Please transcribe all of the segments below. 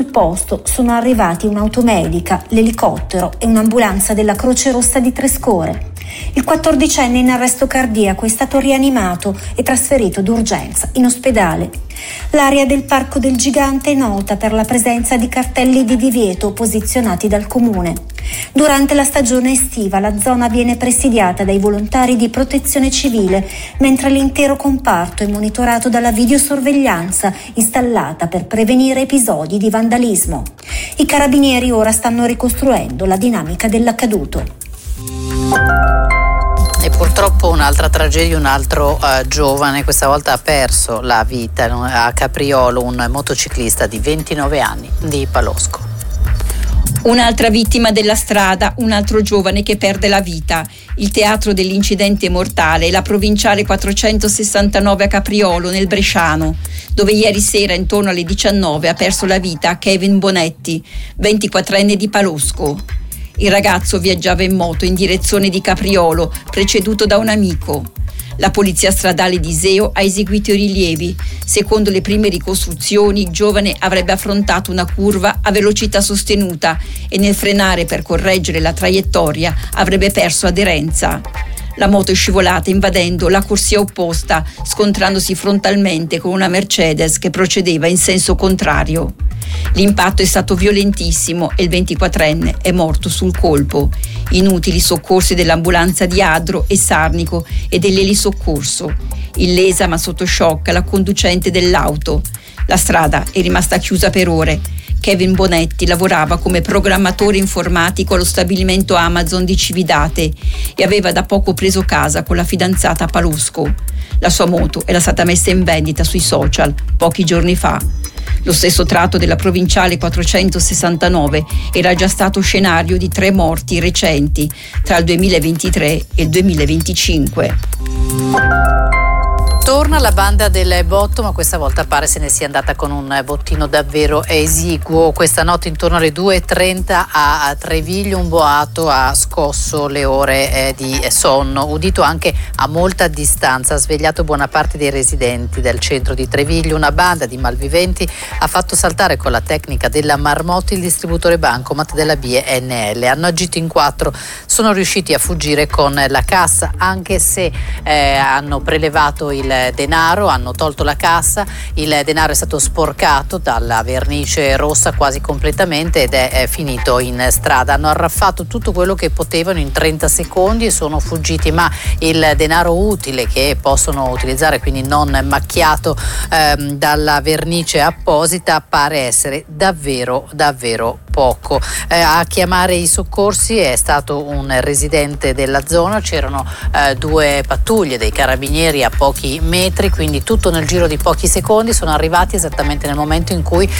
posto sono arrivati un'automedica, l'elicottero e un'ambulanza della Croce Rossa di Trescore. Il 14enne in arresto cardiaco è stato rianimato e trasferito d'urgenza in ospedale. L'area del Parco del Gigante è nota per la presenza di cartelli di divieto posizionati dal comune. Durante la stagione estiva la zona viene presidiata dai volontari di protezione civile, mentre l'intero comparto è monitorato dalla videosorveglianza installata per prevenire episodi di vandalismo. I carabinieri ora stanno ricostruendo la dinamica dell'accaduto. E purtroppo un'altra tragedia, un altro giovane questa volta ha perso la vita a Capriolo, un motociclista di 29 anni di Palosco. Un'altra vittima della strada, un altro giovane che perde la vita. Il teatro dell'incidente mortale è la provinciale 469 a Capriolo, nel Bresciano, dove ieri sera intorno alle 19 ha perso la vita Kevin Bonetti, 24enne di Palosco. Il ragazzo viaggiava in moto in direzione di Capriolo, preceduto da un amico. La polizia stradale di Iseo ha eseguito i rilievi. Secondo le prime ricostruzioni, il giovane avrebbe affrontato una curva a velocità sostenuta e nel frenare per correggere la traiettoria avrebbe perso aderenza. La moto è scivolata invadendo la corsia opposta, scontrandosi frontalmente con una Mercedes che procedeva in senso contrario. L'impatto è stato violentissimo e il 24enne è morto sul colpo. Inutili soccorsi dell'ambulanza di Adro e Sarnico e dell'elisoccorso. Illesa ma sotto shock la conducente dell'auto. La strada è rimasta chiusa per ore. Kevin Bonetti lavorava come programmatore informatico allo stabilimento Amazon di Cividate e aveva da poco preso casa con la fidanzata a Palosco. La sua moto era stata messa in vendita sui social pochi giorni fa. Lo stesso tratto della provinciale 469 era già stato scenario di 3 morti recenti tra il 2023 e il 2025. Torna la banda del botto, ma questa volta pare se ne sia andata con un bottino davvero esiguo. Questa notte intorno alle 2:30 a Treviglio un boato ha scosso le ore di sonno, udito anche a molta distanza, ha svegliato buona parte dei residenti del centro di Treviglio. Una banda di malviventi ha fatto saltare con la tecnica della marmotta il distributore bancomat della BNL. Hanno agito in 4, sono riusciti a fuggire con la cassa, anche se hanno prelevato il denaro, hanno tolto la cassa, il denaro è stato sporcato dalla vernice rossa quasi completamente ed è finito in strada. Hanno arraffato tutto quello che potevano in 30 secondi e sono fuggiti, ma il denaro utile che possono utilizzare, quindi non macchiato dalla vernice apposita, pare essere davvero poco. A chiamare i soccorsi è stato un residente della zona, c'erano 2 pattuglie dei carabinieri a pochi metri, quindi tutto nel giro di pochi secondi. Sono arrivati esattamente nel momento in cui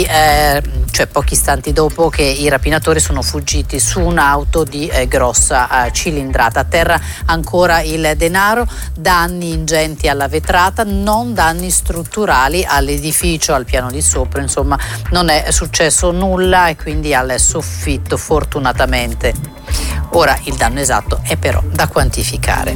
cioè pochi istanti dopo che i rapinatori sono fuggiti su un'auto di grossa cilindrata. A terra ancora il denaro, danni ingenti alla vetrata, non danni strutturali all'edificio, al piano di sopra, insomma non è successo nulla, e quindi al soffitto fortunatamente. Ora il danno esatto è però da quantificare.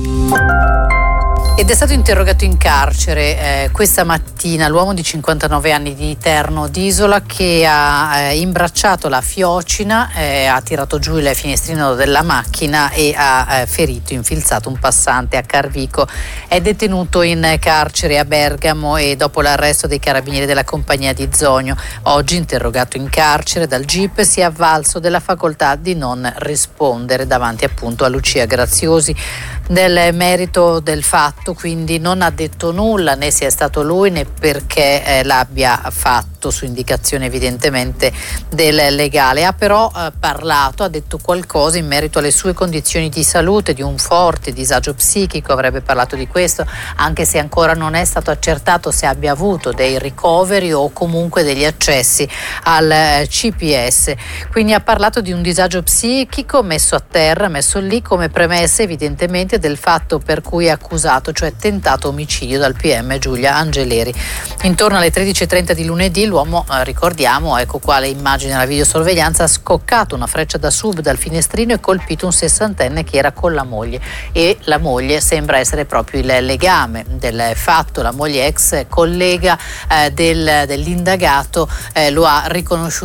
Ed è stato interrogato in carcere questa mattina l'uomo di 59 anni di Terno d'Isola che ha imbracciato la fiocina, ha tirato giù il finestrino della macchina e ha ferito, infilzato un passante a Carvico. È detenuto in carcere a Bergamo e dopo l'arresto dei carabinieri della compagnia di Zogno, oggi interrogato in carcere dal GIP, si è avvalso della facoltà di non rispondere davanti appunto a Lucia Graziosi del merito del fatto, quindi non ha detto nulla, né se è stato lui né perché l'abbia fatto su indicazione evidentemente del legale. Ha però parlato, ha detto qualcosa in merito alle sue condizioni di salute, di un forte disagio psichico, avrebbe parlato di questo, anche se ancora non è stato accertato se abbia avuto dei ricoveri o comunque degli accessi al CPS. Quindi ha parlato di un disagio psichico messo a terra, messo lì come premesse evidentemente del fatto per cui è accusato, cioè tentato omicidio dal PM Giulia Angeleri. Intorno alle 13:30 di lunedì l'uomo, ricordiamo, ecco qua le immagini della videosorveglianza, ha scoccato una freccia da sub dal finestrino e colpito un 60enne che era con la moglie, e la moglie sembra essere proprio il legame del fatto. La moglie, ex collega dell'indagato, lo ha riconosciuto